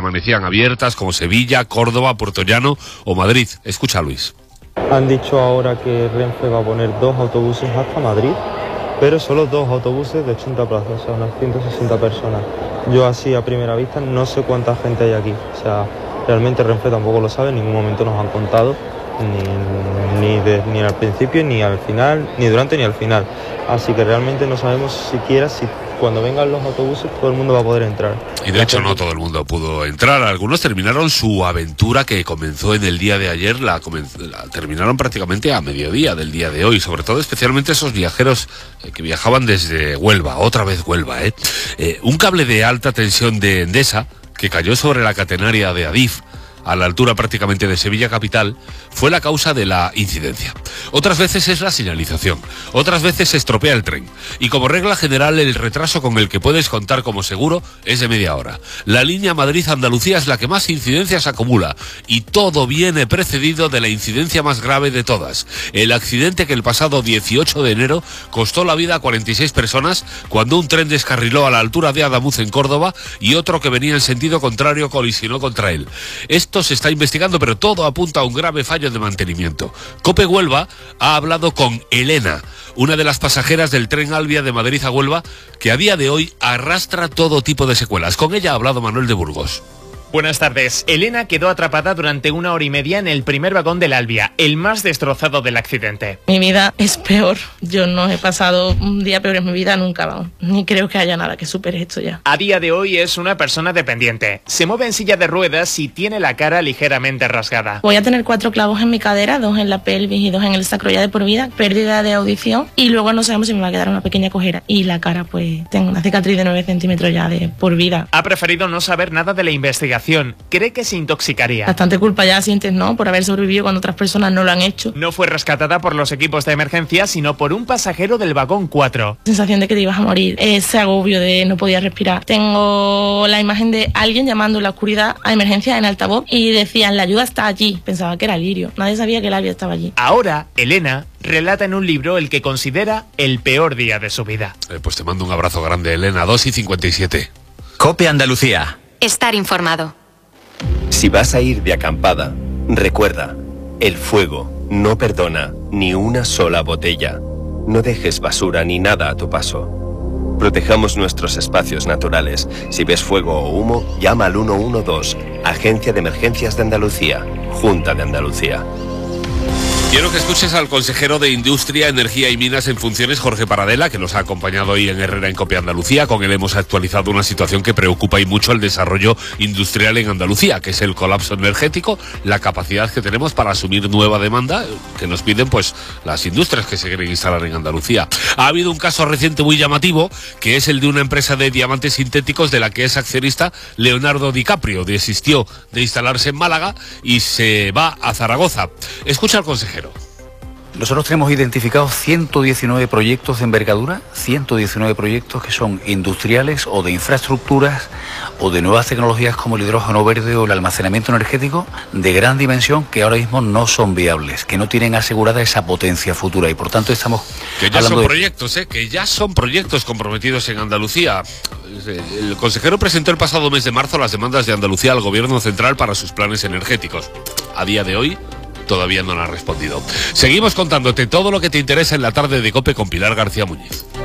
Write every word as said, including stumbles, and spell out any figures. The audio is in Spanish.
permanecían abiertas, como Sevilla, Córdoba, Puertollano o Madrid. Escucha a Luis. Han dicho ahora que Renfe va a poner dos autobuses hasta Madrid, pero solo dos autobuses de ochenta plazas, o sea, unas ciento sesenta personas. Yo así a primera vista no sé cuánta gente hay aquí, o sea, realmente Renfe tampoco lo sabe, en ningún momento nos han contado, ni, ni, de, ni al principio, ni al final, ni durante ni al final. Así que realmente no sabemos siquiera si cuando vengan los autobuses todo el mundo va a poder entrar. Y de hecho no todo el mundo pudo entrar. Algunos terminaron su aventura que comenzó en el día de ayer, la, la terminaron prácticamente a mediodía del día de hoy. Sobre todo, especialmente esos viajeros eh, que viajaban desde Huelva, otra vez Huelva. ¿eh? Eh, un cable de alta tensión de Endesa que cayó sobre la catenaria de Adif, a la altura prácticamente de Sevilla capital, fue la causa de la incidencia. Otras veces es la señalización, otras veces se estropea el tren. Y como regla general, el retraso con el que puedes contar como seguro es de media hora. La línea Madrid-Andalucía es la que más incidencias acumula, y todo viene precedido de la incidencia más grave de todas. El accidente que el pasado dieciocho de enero costó la vida a cuarenta y seis personas cuando un tren descarriló a la altura de Adamuz en Córdoba y otro que venía en sentido contrario colisionó contra él. Esto se está investigando, pero todo apunta a un grave fallo de mantenimiento. COPE Huelva ha hablado con Elena, una de las pasajeras del tren Alvia de Madrid a Huelva, que a día de hoy arrastra todo tipo de secuelas. Con ella ha hablado Manuel de Burgos. Buenas tardes. Elena quedó atrapada durante una hora y media en el primer vagón del Alvia, el más destrozado del accidente. Mi vida es peor. Yo no he pasado un día peor en mi vida nunca, vamos. Ni creo que haya nada que supere esto ya. A día de hoy es una persona dependiente. Se mueve en silla de ruedas y tiene la cara ligeramente rasgada. Voy a tener cuatro clavos en mi cadera, dos en la pelvis y dos en el sacro ya de por vida, pérdida de audición y luego no sabemos si me va a quedar una pequeña cojera. Y la cara, pues, tengo una cicatriz de nueve centímetros ya de por vida. Ha preferido no saber nada de la investigación. Cree que se intoxicaría. Bastante culpa ya sientes, ¿no? Por haber sobrevivido cuando otras personas no lo han hecho. No fue rescatada por los equipos de emergencia, sino por un pasajero del vagón cuatro. Sensación de que te ibas a morir, ese agobio de no podía respirar. Tengo la imagen de alguien llamando en la oscuridad a emergencia en altavoz y decían, la ayuda está allí. Pensaba que era Lirio. Nadie sabía que el Alvia estaba allí. Ahora, Elena relata en un libro el que considera el peor día de su vida. Eh, pues te mando un abrazo grande, Elena. dos y cincuenta y siete. COPE Andalucía. Estar informado. Si vas a ir de acampada, recuerda, el fuego no perdona ni una sola botella. No dejes basura ni nada a tu paso. Protejamos nuestros espacios naturales. Si ves fuego o humo, llama al uno uno dos, Agencia de Emergencias de Andalucía, Junta de Andalucía. Quiero que escuches al consejero de Industria, Energía y Minas en funciones, Jorge Paradela, que nos ha acompañado hoy en Herrera en COPE Andalucía. Con él hemos actualizado una situación que preocupa y mucho el desarrollo industrial en Andalucía, que es el colapso energético, la capacidad que tenemos para asumir nueva demanda que nos piden pues las industrias que se quieren instalar en Andalucía. Ha habido un caso reciente muy llamativo, que es el de una empresa de diamantes sintéticos de la que es accionista Leonardo DiCaprio. Desistió de instalarse en Málaga y se va a Zaragoza. Escucha al consejero. Nosotros tenemos identificados ciento diecinueve proyectos de envergadura, ciento diecinueve proyectos que son industriales o de infraestructuras o de nuevas tecnologías como el hidrógeno verde o el almacenamiento energético de gran dimensión que ahora mismo no son viables, que no tienen asegurada esa potencia futura y por tanto estamos que ya hablando son de... proyectos, ¿eh? que ya son proyectos comprometidos en Andalucía. El consejero presentó el pasado mes de marzo las demandas de Andalucía al gobierno central para sus planes energéticos. A día de hoy todavía no lo ha respondido. Seguimos contándote todo lo que te interesa en la tarde de COPE con Pilar García Muñiz.